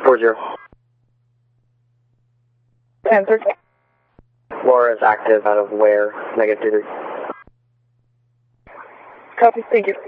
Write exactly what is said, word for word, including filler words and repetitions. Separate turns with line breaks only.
four zero.
Answer.
Laura is active out of where? Negative two three.
Copy, thank you.